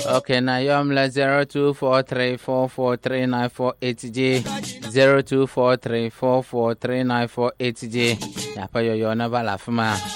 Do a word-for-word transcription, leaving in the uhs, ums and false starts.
Okay, na yom la zero two four three four four three nine four eight J zero two four three four four three nine four eight J. Ya pa yo yo na bala fuma.